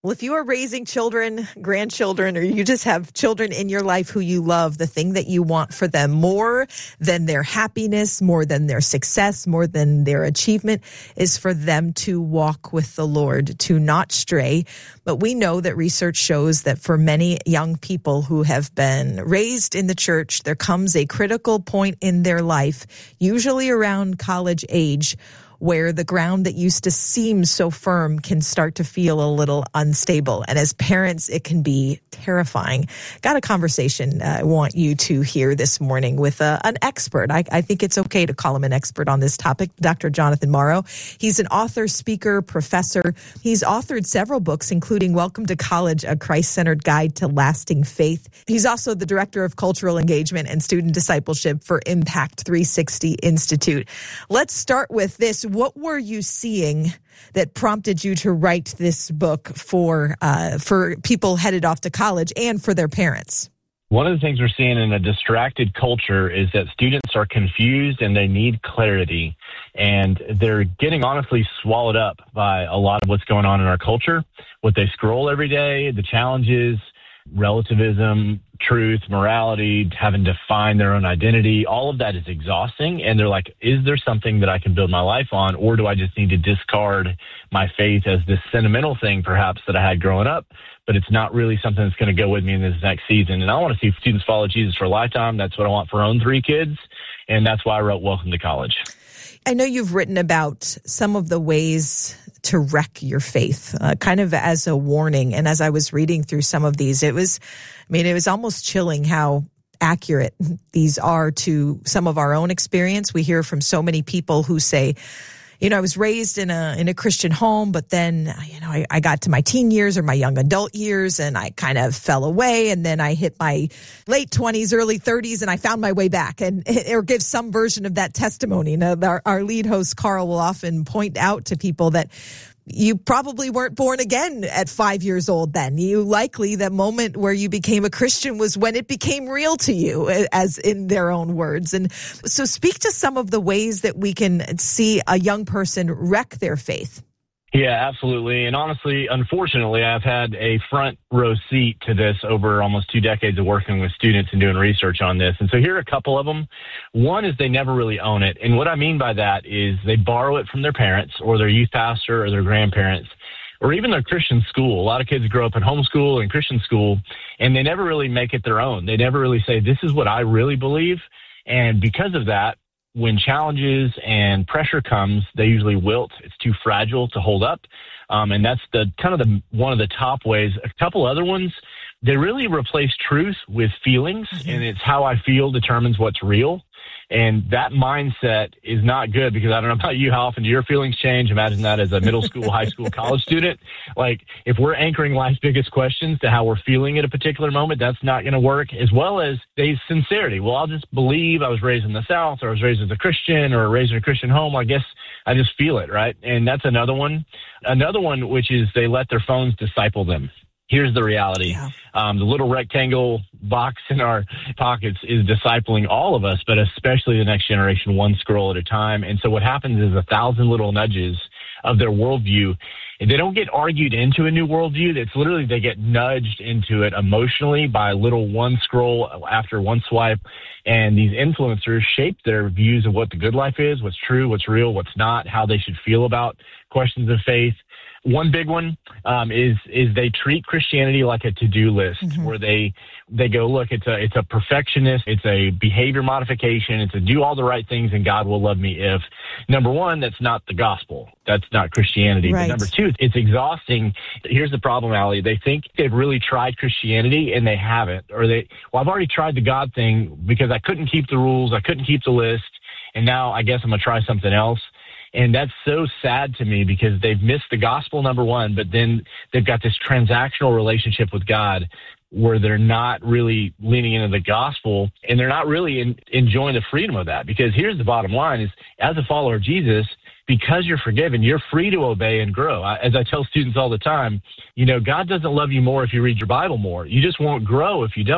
Well, if you are raising children, grandchildren, or you just have children in your life who you love, the thing that you want for them more than their happiness, more than their success, more than their achievement is for them to walk with the Lord, to not stray. But we know that research shows that for many young people who have been raised in the church, there comes a critical point in their life, usually around college age, where the ground that used to seem so firm can start to feel a little unstable. And as parents, it can be terrifying. Got a conversation I want you to hear this morning with an expert. I think it's okay to call him an expert on this topic, Dr. Jonathan Morrow. He's an author, speaker, professor. He's authored several books, including Welcome to College, A Christ-Centered Guide to Lasting Faith. He's also the director of cultural engagement and student discipleship for Impact 360 Institute. Let's start with this. What were you seeing that prompted you to write this book for people headed off to college and for their parents? One of the things we're seeing in a distracted culture is that students are confused and they need clarity. And they're getting honestly swallowed up by a lot of what's going on in our culture, what they scroll every day, the challenges, relativism, truth, morality, having to find their own identity. All of that is exhausting. And they're like, is there something that I can build my life on? Or do I just need to discard my faith as this sentimental thing, perhaps, that I had growing up? But it's not really something that's going to go with me in this next season. And I want to see students follow Jesus for a lifetime. That's what I want for our own 3 kids. And that's why I wrote Welcome to College. I know you've written about some of the ways to wreck your faith, kind of as a warning. And as I was reading through some of these, it was almost chilling how accurate these are to some of our own experience. We hear from so many people who say, I was raised in a Christian home, but then, I got to my teen years or my young adult years and I kind of fell away. And then I hit my late 20s, early 30s, and I found my way back or give some version of that testimony. Now, our lead host, Carl, will often point out to people that you probably weren't born again at 5 years old then. The moment where you became a Christian was when it became real to you, as in their own words. And so speak to some of the ways that we can see a young person wreck their faith. Yeah, absolutely. And honestly, unfortunately, I've had a front row seat to this over almost 2 decades of working with students and doing research on this. And so here are a couple of them. One is they never really own it. And what I mean by that is they borrow it from their parents or their youth pastor or their grandparents or even their Christian school. A lot of kids grow up in homeschool and Christian school, and they never really make it their own. They never really say, this is what I really believe. And because of that, when challenges and pressure comes, they usually wilt. It's too fragile to hold up. And that's one of the top ways. A couple other ones, they really replace truth with feelings, and it's how I feel determines what's real. And that mindset is not good because I don't know about you, how often do your feelings change? Imagine that as a middle school, high school, college student. Like if we're anchoring life's biggest questions to how we're feeling at a particular moment, that's not going to work, as well as the sincerity. Well, I'll just believe I was raised in the South or I was raised as a Christian or raised in a Christian home. I guess I just feel it, right? And that's another one. Another one, which is they let their phones disciple them. Here's the reality. Yeah. The little rectangle box in our pockets is discipling all of us, but especially the next generation, one scroll at a time. And so what happens is 1,000 little nudges of their worldview. And they don't get argued into a new worldview. It's literally they get nudged into it emotionally by little one scroll after one swipe. And these influencers shape their views of what the good life is, what's true, what's real, what's not, how they should feel about questions of faith. One big one is they treat Christianity like a to-do list, where they go, look, it's a perfectionist, it's a behavior modification, it's a do all the right things and God will love me if. Number one, that's not the gospel. That's not Christianity. Right. But number two, it's exhausting. Here's the problem, Allie. They think they've really tried Christianity and they haven't. Or I've already tried the God thing because I couldn't keep the rules, I couldn't keep the list, and now I guess I'm going to try something else. And that's so sad to me because they've missed the gospel, number one, but then they've got this transactional relationship with God where they're not really leaning into the gospel and they're not really enjoying the freedom of that. Because here's the bottom line is, as a follower of Jesus, because you're forgiven, you're free to obey and grow. As I tell students all the time, God doesn't love you more if you read your Bible more. You just won't grow if you don't.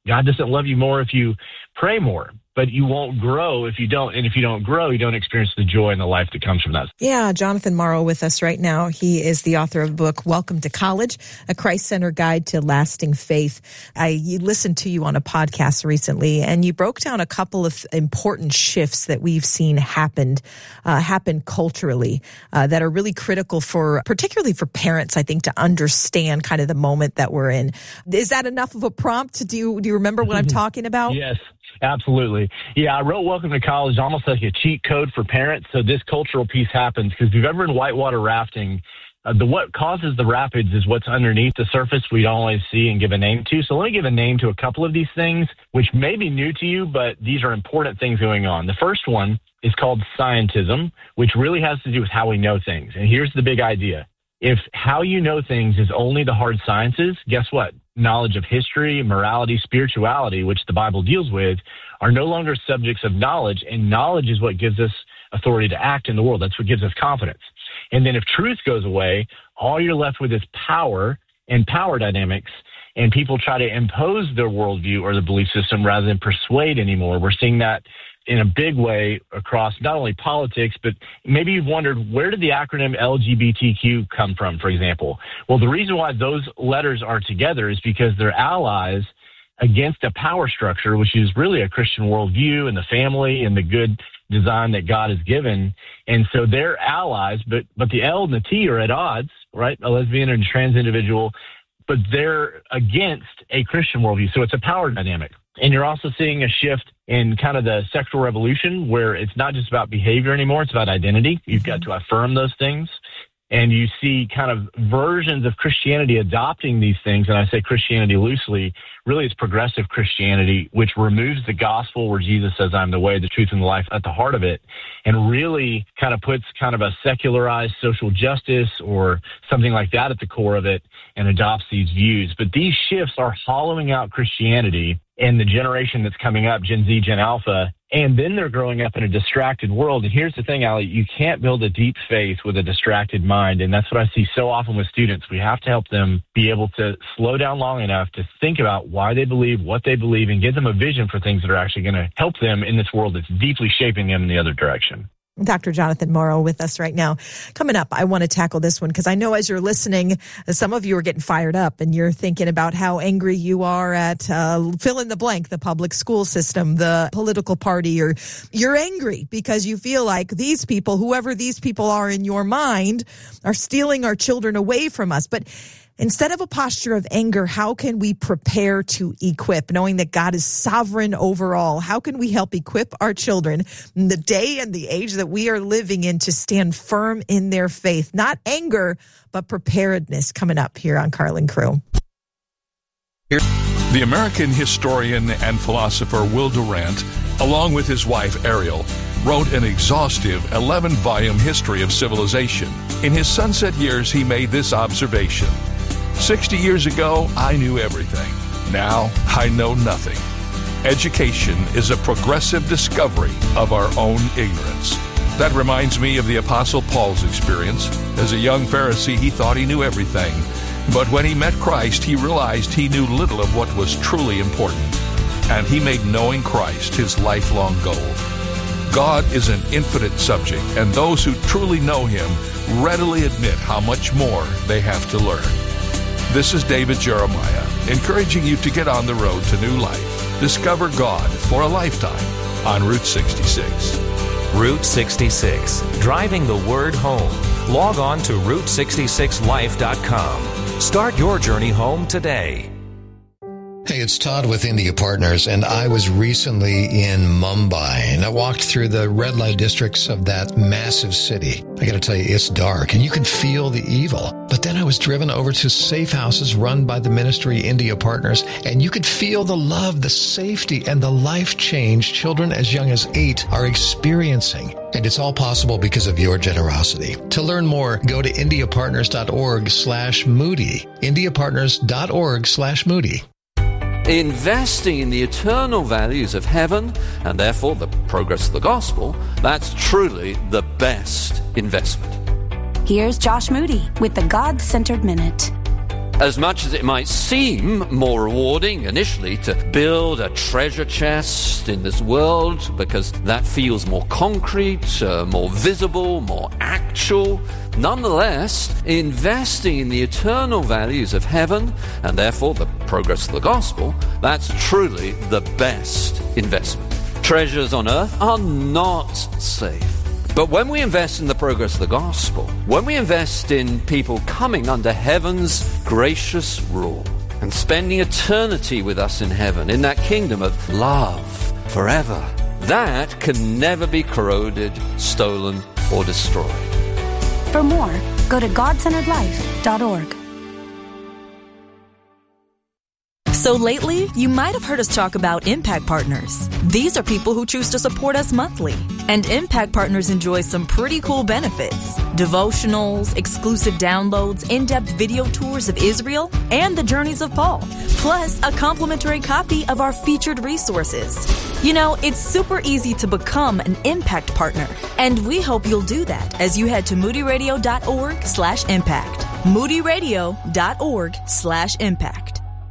God doesn't love you more if you pray more, but you won't grow if you don't. And if you don't grow, you don't experience the joy and the life that comes from that. Yeah, Jonathan Morrow with us right now. He is the author of the book, Welcome to College, A Christ-Centered Guide to Lasting Faith. I listened to you on a podcast recently, and you broke down a couple of important shifts that we've seen happen culturally that are really critical particularly for parents, I think, to understand kind of the moment that we're in. Is that enough of a prompt? Do you remember what I'm talking about? Yes. Absolutely. Yeah, I wrote Welcome to College almost like a cheat code for parents. So this cultural piece happens because if you've ever been whitewater rafting, what causes the rapids is what's underneath the surface we don't always see and give a name to. So let me give a name to a couple of these things, which may be new to you, but these are important things going on. The first one is called scientism, which really has to do with how we know things. And here's the big idea. If how you know things is only the hard sciences, guess what? Knowledge of history, morality, spirituality, which the Bible deals with, are no longer subjects of knowledge, and knowledge is what gives us authority to act in the world. That's what gives us confidence. And then if truth goes away, all you're left with is power and power dynamics, and people try to impose their worldview or the belief system rather than persuade anymore. We're seeing that in a big way across not only politics, but maybe you've wondered, where did the acronym LGBTQ come from, for example? Well, the reason why those letters are together is because they're allies against a power structure, which is really a Christian worldview and the family and the good design that God has given. And so they're allies, but the L and the T are at odds, right? A lesbian and a trans individual, but they're against a Christian worldview. So it's a power dynamic. And you're also seeing a shift in kind of the sexual revolution where it's not just about behavior anymore, it's about identity. You've got to affirm those things. And you see kind of versions of Christianity adopting these things. And I say Christianity loosely. Really, it's progressive Christianity, which removes the gospel where Jesus says, I'm the way, the truth, and the life at the heart of it, and really kind of puts kind of a secularized social justice or something like that at the core of it and adopts these views. But these shifts are hollowing out Christianity and the generation that's coming up, Gen Z, Gen Alpha, and then they're growing up in a distracted world. And here's the thing, Allie, you can't build a deep faith with a distracted mind. And that's what I see so often with students. We have to help them be able to slow down long enough to think about why they believe, what they believe, and give them a vision for things that are actually going to help them in this world that's deeply shaping them in the other direction. Dr. Jonathan Morrow with us right now. Coming up, I want to tackle this one because I know as you're listening, some of you are getting fired up and you're thinking about how angry you are at fill in the blank, the public school system, the political party, or you're angry because you feel like these people, whoever these people are in your mind, are stealing our children away from us. But instead of a posture of anger, how can we prepare to equip, knowing that God is sovereign over all? How can we help equip our children in the day and the age that we are living in to stand firm in their faith? Not anger, but preparedness, coming up here on Carlin Crew. The American historian and philosopher Will Durant, along with his wife Ariel, wrote an exhaustive 11-volume history of civilization. In his sunset years, he made this observation: 60 years ago, I knew everything. Now, I know nothing. Education is a progressive discovery of our own ignorance. That reminds me of the Apostle Paul's experience. As a young Pharisee, he thought he knew everything. But when he met Christ, he realized he knew little of what was truly important. And he made knowing Christ his lifelong goal. God is an infinite subject, and those who truly know him readily admit how much more they have to learn. This is David Jeremiah, encouraging you to get on the road to new life. Discover God for a lifetime on Route 66. Route 66, driving the word home. Log on to Route66Life.com. Start your journey home today. Hey, it's Todd with India Partners, and I was recently in Mumbai, and I walked through the red light districts of that massive city. I gotta tell you, it's dark, and you can feel the evil. But then I was driven over to safe houses run by the ministry India Partners, and you could feel the love, the safety, and the life change children as young as 8 are experiencing. And it's all possible because of your generosity. To learn more, go to indiapartners.org/Moody. indiapartners.org/Moody. Investing in the eternal values of heaven and therefore the progress of the gospel, that's truly the best investment. Here's Josh Moody with the God-Centered Minute. As much as it might seem more rewarding initially to build a treasure chest in this world because that feels more concrete, more visible, more actual, nonetheless, investing in the eternal values of heaven and therefore the progress of the gospel, that's truly the best investment. Treasures on earth are not safe. But when we invest in the progress of the gospel, when we invest in people coming under heaven's gracious rule and spending eternity with us in heaven, in that kingdom of love forever, that can never be corroded, stolen, or destroyed. For more, go to godcenteredlife.org. So lately, you might have heard us talk about Impact Partners. These are people who choose to support us monthly. And Impact Partners enjoy some pretty cool benefits. Devotionals, exclusive downloads, in-depth video tours of Israel, and the journeys of Paul. Plus, a complimentary copy of our featured resources. You know, it's super easy to become an Impact Partner. And we hope you'll do that as you head to moodyradio.org/impact. moodyradio.org/impact.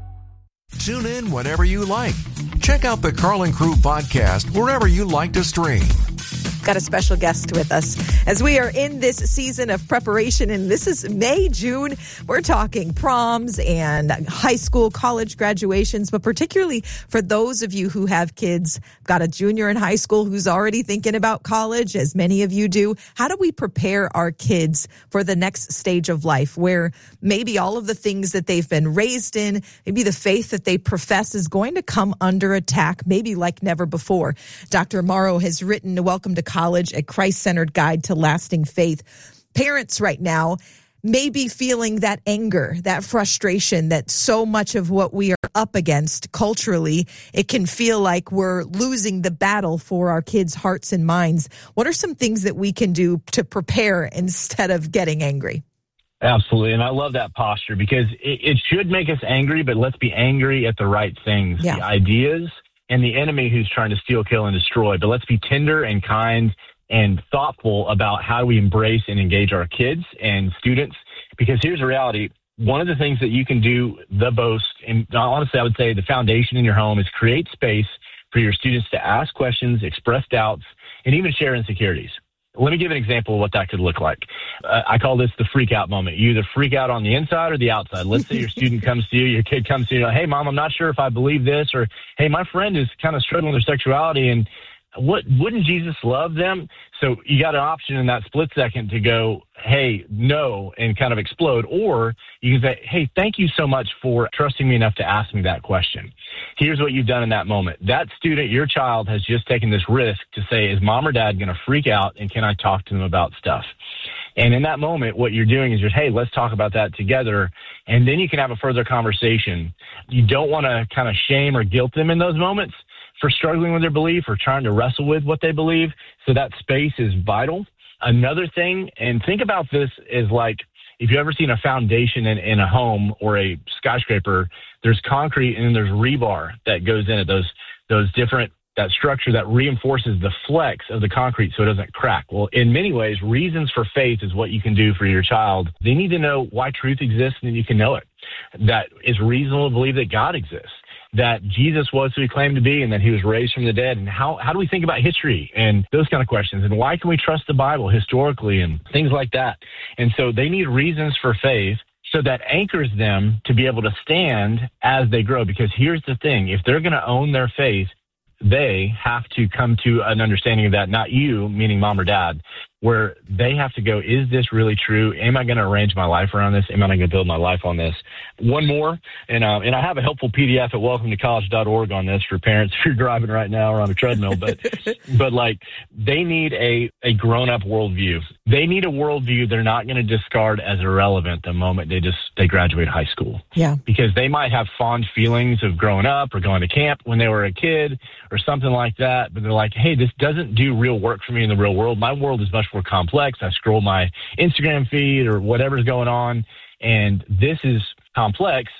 Tune in whenever you like. Check out the Carl and Crew podcast wherever you like to stream. Got a special guest with us as we are in this season of preparation, and this is May, June. We're talking proms and high school, college graduations, but particularly for those of you who have kids, got a junior in high school who's already thinking about college, as many of you do. How do we prepare our kids for the next stage of life where maybe all of the things that they've been raised in, maybe the faith that they profess is going to come under attack, maybe like never before? Dr. Morrow has written Welcome to College, a Christ-centered guide to lasting faith. Parents right now may be feeling that anger, that frustration, that so much of what we are up against culturally, it can feel like we're losing the battle for our kids' hearts and minds. What are some things that we can do to prepare instead of getting angry? Absolutely. And I love that posture because it should make us angry, but let's be angry at the right things, the ideas and the enemy who's trying to steal, kill, and destroy. But let's be tender and kind and thoughtful about how we embrace and engage our kids and students. Because here's the reality. One of the things that you can do the most, and honestly, I would say the foundation in your home, is create space for your students to ask questions, express doubts, and even share insecurities. Let me give an example of what that could look like. I call this the freak out moment. You either freak out on the inside or the outside. Let's say your student comes to you, your kid comes to you, hey, Mom, I'm not sure if I believe this, or hey, my friend is kind of struggling with their sexuality, and wouldn't Jesus love them? So you got an option in that split second to go, hey, no, and kind of explode. Or you can say, hey, thank you so much for trusting me enough to ask me that question. Here's what you've done in that moment. That student, your child, has just taken this risk to say, is mom or dad going to freak out, and can I talk to them about stuff? And in that moment, what you're doing is just, hey, let's talk about that together. And then you can have a further conversation. You don't want to kind of shame or guilt them in those moments for struggling with their belief or trying to wrestle with what they believe. So that space is vital. Another thing, and think about this, is like if you've ever seen a foundation in a home or a skyscraper, there's concrete and then there's rebar that goes in it, those different, that structure that reinforces the flex of the concrete so it doesn't crack. Well, in many ways, reasons for faith is what you can do for your child. They need to know why truth exists, and then you can know it. That it's reasonable to believe that God exists, that Jesus was who he claimed to be, and that he was raised from the dead. And how do we think about history and those kind of questions? And why can we trust the Bible historically and things like that? And so they need reasons for faith, so that anchors them to be able to stand as they grow. Because here's the thing, if they're going to own their faith, they have to come to an understanding of that, not you, meaning mom or dad, where they have to go, is this really true? Am I going to arrange my life around this? Am I going to build my life on this? One more, and I have a helpful PDF at welcometocollege.org on this for parents if you're driving right now or on a treadmill, but like they need a grown-up worldview. They need a worldview they're not going to discard as irrelevant the moment they graduate high school. Yeah. Because they might have fond feelings of growing up or going to camp when they were a kid or something like that, but they're like, hey, this doesn't do real work for me in the real world. My world is much more complex. I scroll my Instagram feed or whatever's going on, and this is complex.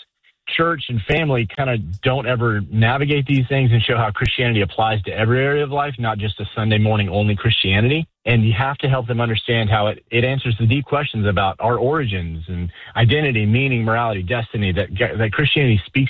church and family kind of don't ever navigate these things and show how Christianity applies to every area of life, not just a Sunday morning only Christianity. And you have to help them understand how it answers the deep questions about our origins and identity, meaning, morality, destiny that Christianity speaks